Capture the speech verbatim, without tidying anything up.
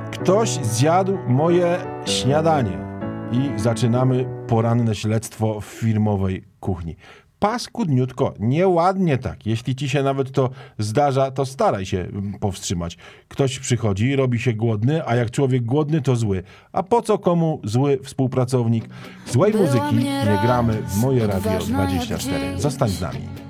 Ktoś zjadł moje śniadanie i zaczynamy poranne śledztwo w firmowej kuchni. Paskudniutko, nieładnie tak. Jeśli ci się nawet to zdarza, to staraj się powstrzymać. Ktoś przychodzi, robi się głodny, a jak człowiek głodny, to zły. A po co komu zły współpracownik? Złej muzyki nie gramy w Moje Radio dwadzieścia cztery. Zostań z nami.